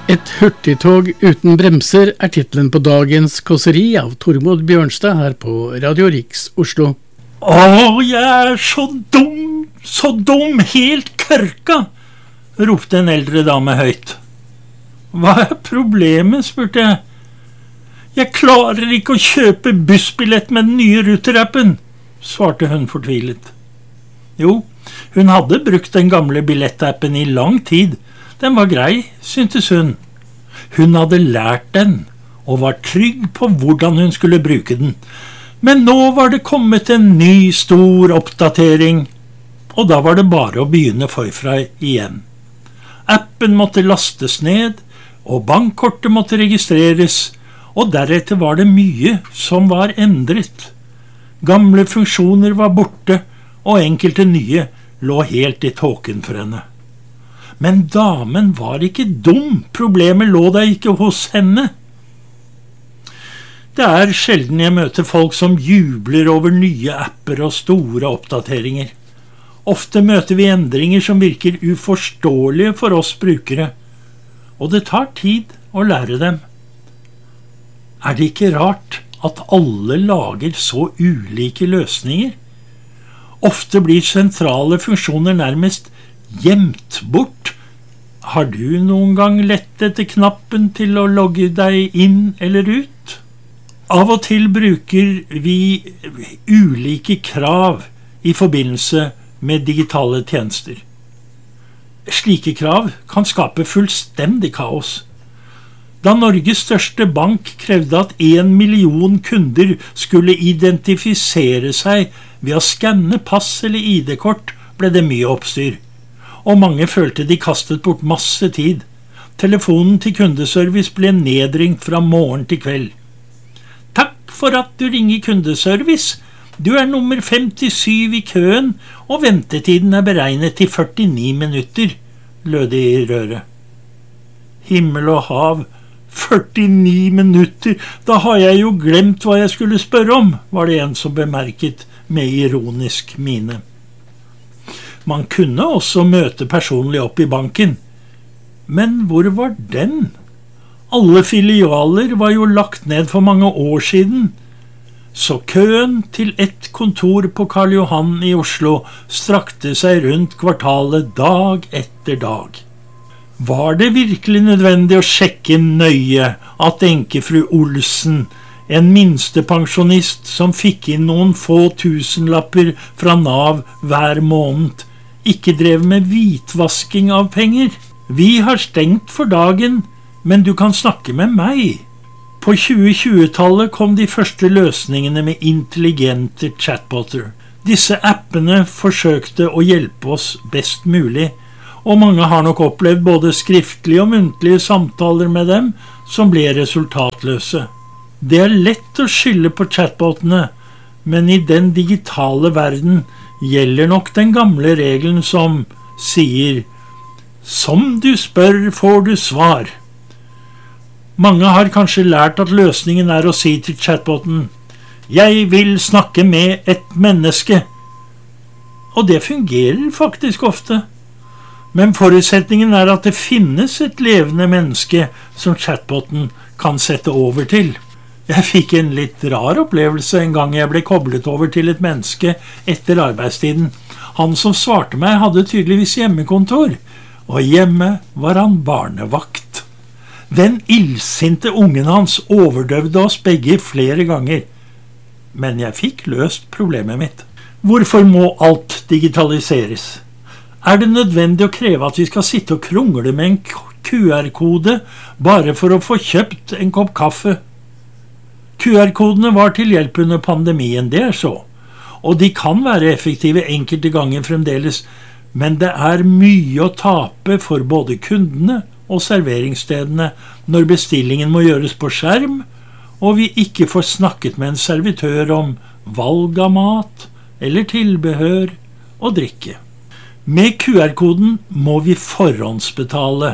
Et hurtigtog uten bremser titlen på dagens kåseri av Tormod Bjørnstad her på Radio Riks Oslo. Jeg så dum, helt kørka, ropte en eldre dame høyt. Hva problemet, spurte jeg. Jeg klarer ikke å kjøpe bussbillett med den nye Ruter-appen, svarte hun fortvilet. Jo, hun hadde brukt den gamle billettappen i lang tid. Den var grei, syntes hun. Hun hadde lært den, og var trygg på hvordan hun skulle bruke den. Men nå var det kommet en ny, stor oppdatering, og da var det bare å begynne forfra igjen. Appen måtte lastes ned, og bankkortet måtte registreres, og deretter var det mye som var endret. Gamle funksjoner var borte, og enkelte nye lå helt i tåken for henne. Men damen var ikke dum, problemet lå da ikke hos henne. Det sjelden jeg møter folk som jubler over nye apper og store oppdateringer. Ofte møter vi endringer som virker uforståelige for oss brukere, og det tar tid å lære dem. Det ikke rart at alle lager så ulike løsninger? Ofte blir sentrale funksjoner nærmest gjemt bort. Har du noen gang lett etter knappen til å logge deg inn eller ut? Av og til bruker vi ulike krav i forbindelse med digitale tjenester. Slike krav kan skape fullstendig kaos. Da Norges største bank krevde at 1 million kunder skulle identifisere seg ved å skanne pass eller ID-kort, ble det mye oppstyr, og mange følte de kastet bort masse tid. Telefonen til kundeservice ble nedringt fra morgen til kveld. Takk for at du ringer kundeservice. Du nummer 57 i køen, og ventetiden beregnet til 49 minutter, lød det i røret. Himmel og hav, 49 minutter, da har jeg jo glemt hva jeg skulle spørre om, var det en som bemerket med ironisk mine. Man kunne også møte personlig opp i banken. Men hvor var den? Alle filialer var jo lagt ned for mange år siden, så køen til et kontor på Karl Johan i Oslo strakte seg rundt kvartalet dag etter dag. Var det virkelig nødvendig å sjekke nøye at enkefru Olsen, en minstepensjonist som fikk inn noen få tusenlapper fra Nav hver måned, ikke drev med hvitvasking av penger? Vi har stengt for dagen, men du kan snakke med meg. På 2020-tallet kom de første løsningene med intelligente chatboter. Disse appene forsøkte å hjelpe oss best mulig, og mange har nok opplevd både skriftlige og muntlige samtaler med dem som ble resultatløse. Det lett å skylde på chatbotene, men i den digitale verden gjelder nok den gamle regelen som sier «Som du spør, får du svar». Mange har kanskje lært at løsningen å si til chatboten «Jeg vil snakke med et menneske». Og det fungerer faktisk ofte. Men forutsetningen at det finnes et levende menneske som chatboten kan sette over til. Jeg fikk en litt rar opplevelse en gang jeg ble koblet over til et menneske etter arbeidstiden. Han som svarte meg hadde tydeligvis hjemmekontor, og hjemme var han barnevakt. Den illsinte ungen hans overdøvde oss begge flere ganger. Men jeg fikk løst problemet mitt. Hvorfor må alt digitaliseres? Det nødvendig å kreve at vi skal sitte og krongle med en QR-kode bare for å få kjøpt en kopp kaffe? QR-kodene var til hjelp under pandemien, det så. Og de kan være effektive enkelte ganger fremdeles, men det mye å tape for både kundene og serveringsstedene når bestillingen må gjøres på skjerm, og vi ikke får snakket med en servitør om valg av mat eller tilbehør og drikke. Med QR-koden må vi forhåndsbetale.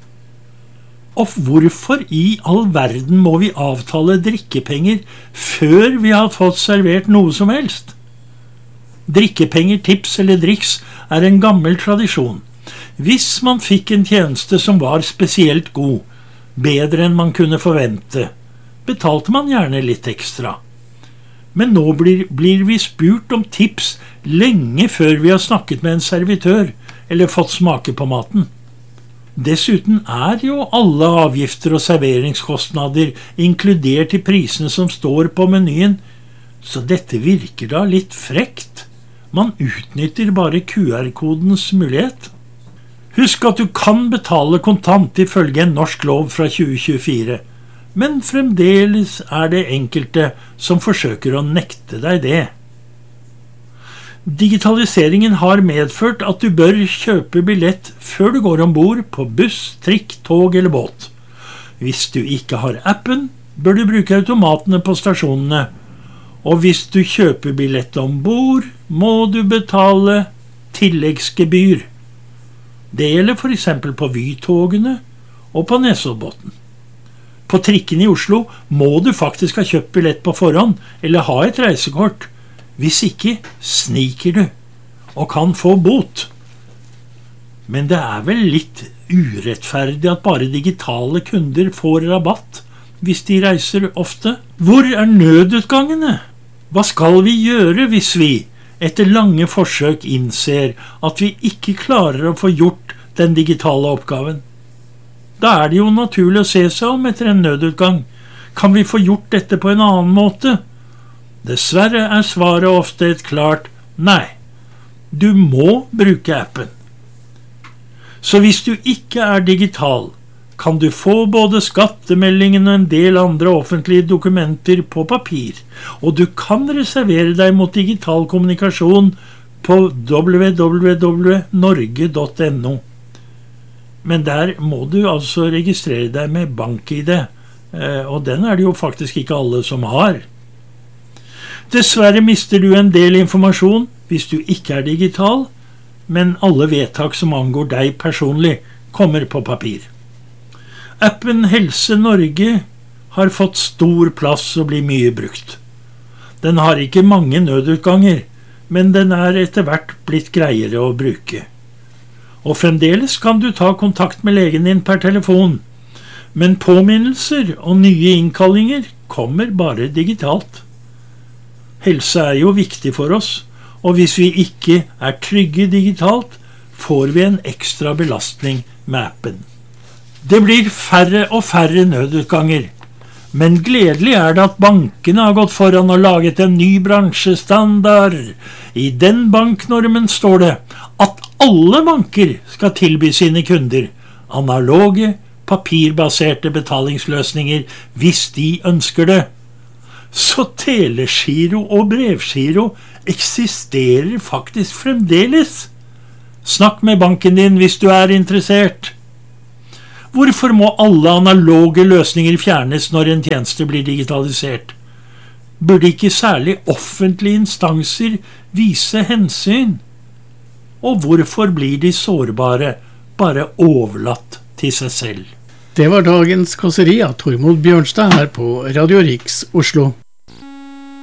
Og hvorfor i all verden må vi avtale drikkepenger før vi har fått servert noe som helst? Drikkepenger, tips eller driks en gammel tradisjon. Hvis man fikk en tjeneste som var spesielt god, bedre enn man kunne forvente, betalte man gjerne litt ekstra. Men nå blir vi spurt om tips lenge før vi har snakket med en servitør eller fått smake på maten. Dessuten jo alle avgifter og serveringskostnader inkludert i prisene som står på menyen, så dette virker da litt frekt. Man utnytter bare QR-kodens mulighet. Husk at du kan betale kontant ifølge en norsk lov fra 2024, men fremdeles det enkelte som forsøker å nekte deg det. Digitaliseringen har medført at du bør kjøpe billett før du går ombord på buss, trikk, tog eller båt. Hvis du ikke har appen, bør du bruke automatene på stasjonene. Og hvis du kjøper billett ombord, må du betale tilleggsgebyr. Det gjelder for eksempel på Vy-togene og på Nesoddbotn. På trikken i Oslo må du faktisk ha kjøpt billett på forhånd eller ha et reisekort. Hvis ikke sniker du og kan få bot. Men det vel litt urettferdig at bare digitale kunder får rabatt hvis de reiser ofte. Hvor nødutgangene? Hva skal vi gjøre hvis vi, etter lange forsøk, innser at vi ikke klarer å få gjort den digitale oppgaven? Da det jo naturlig å se seg om etter en nødutgang. Kan vi få gjort dette på en annen måte? Dessverre svaret ofte et klart nei. Du må bruke appen. Så hvis du ikke digital, kan du få både skattemeldingen og en del andre offentlige dokumenter på papir, og du kan reservere deg mot digital kommunikasjon på www.norge.no. Men der må du altså registrere deg med BankID, og den det jo faktisk ikke alle som har. Dessverre mister du en del informasjon hvis du ikke digital, men alle vedtak som angår deg personlig kommer på papir. Appen Helse Norge har fått stor plass og blir mye brukt. Den har ikke mange nødutganger, men den etter hvert blitt greiere å bruke. Og fremdeles kan du ta kontakt med legen din per telefon, men påminnelser og nye innkallinger kommer bare digitalt. Helse jo viktig for oss, og hvis vi ikke trygge digitalt, får vi en ekstra belastning med appen. Det blir færre og færre nødutganger, men gledelig det at bankene har gått foran og laget en ny bransjestandard. I den banknormen står det at alle banker skal tilby sine kunder analoge, papirbaserte betalingsløsninger hvis de ønsker det. Så telegiro og brevgiro eksisterer faktisk fremdeles. Snakk med banken din hvis du interessert. Hvorfor må alle analoge løsninger fjernes når en tjeneste blir digitalisert? Burde ikke særlig offentlige instanser vise hensyn? Og hvorfor blir de sårbare bare overlatt til seg selv? Det var dagens kåseri av Tormod Bjørnstad her på Radio Riks Oslo.